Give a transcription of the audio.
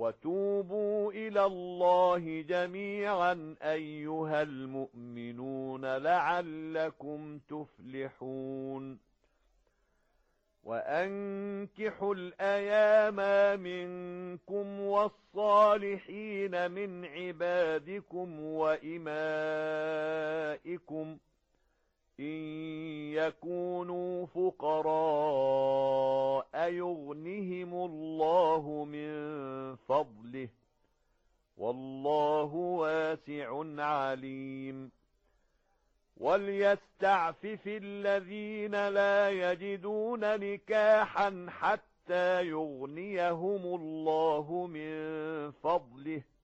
وتوبوا إلى الله جميعا أيها المؤمنون لعلكم تفلحون وأنكحوا الأيام منكم والصالحين من عبادكم وإمائكم إن يكونوا فقراء يغنهم الله من فضله والله واسع عليم وليستعفف الذين لا يجدون نكاحا حتى يغنيهم الله من فضله